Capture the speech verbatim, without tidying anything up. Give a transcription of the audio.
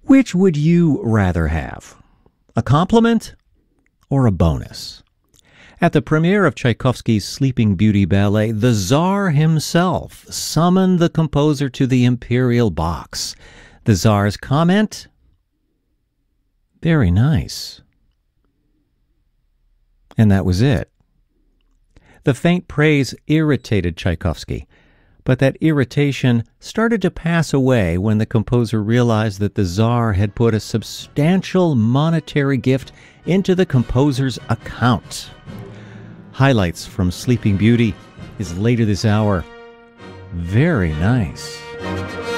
Which would you rather have? A compliment or a bonus? At the premiere of Tchaikovsky's Sleeping Beauty ballet, the Tsar himself summoned the composer to the imperial box. The Tsar's comment? Very nice. And that was it. The faint praise irritated Tchaikovsky, but that irritation started to pass away when the composer realized that the Tsar had put a substantial monetary gift into the composer's account. Highlights from Sleeping Beauty is later this hour. Very nice.